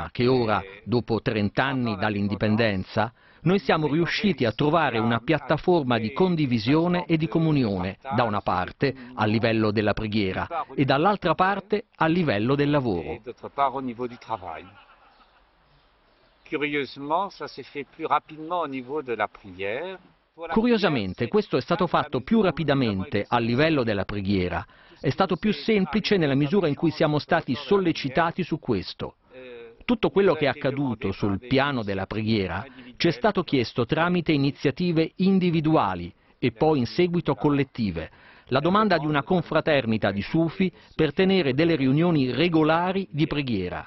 strana che ora, dopo 30 anni dall'indipendenza, noi siamo riusciti a trovare una piattaforma di condivisione e di comunione, da una parte a livello della preghiera e dall'altra parte a livello del lavoro. Curiosamente, questo è stato fatto più rapidamente a livello della preghiera, è stato più semplice nella misura in cui siamo stati sollecitati su questo. Tutto quello che è accaduto sul piano della preghiera ci è stato chiesto tramite iniziative individuali e poi in seguito collettive. La domanda di una confraternita di Sufi per tenere delle riunioni regolari di preghiera.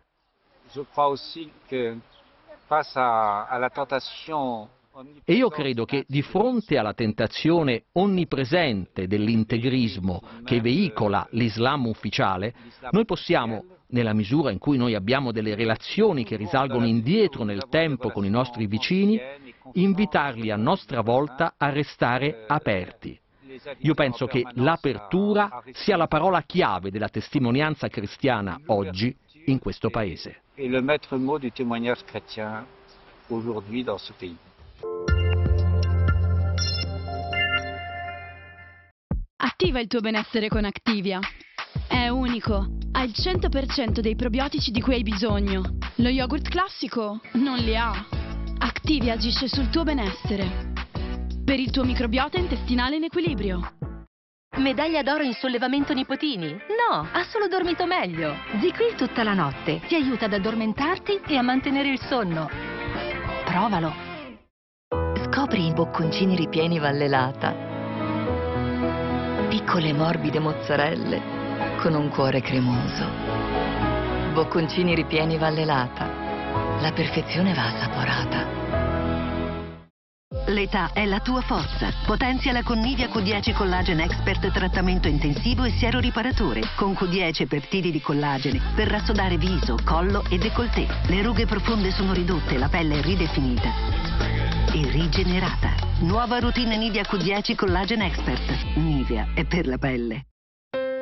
E io credo che di fronte alla tentazione onnipresente dell'integrismo che veicola l'Islam ufficiale, noi possiamo, nella misura in cui noi abbiamo delle relazioni che risalgono indietro nel tempo con i nostri vicini, invitarli a nostra volta a restare aperti. Io penso che l'apertura sia la parola chiave della testimonianza cristiana oggi in questo Paese. Et le maître mot du témoignage chrétien aujourd'hui dans ce pays. Attiva il tuo benessere con Activia. È unico, ha il 100% dei probiotici di cui hai bisogno. Lo yogurt classico non li ha. Activia agisce sul tuo benessere. Per il tuo microbiota intestinale in equilibrio. Medaglia d'oro in sollevamento nipotini? No, ha solo dormito meglio. ZzzQuil tutta la notte ti aiuta ad addormentarti e a mantenere il sonno. Provalo. Scopri i bocconcini ripieni Vallelata. Piccole morbide mozzarelle con un cuore cremoso. Bocconcini ripieni Vallelata. La perfezione va assaporata. L'età è la tua forza. Potenziala con Nivea Q10 Collagen Expert trattamento intensivo e siero riparatore. Con Q10 peptidi di collagene per rassodare viso, collo e décolleté. Le rughe profonde sono ridotte, la pelle è ridefinita e rigenerata. Nuova routine Nivea Q10 Collagen Expert. Nivea è per la pelle.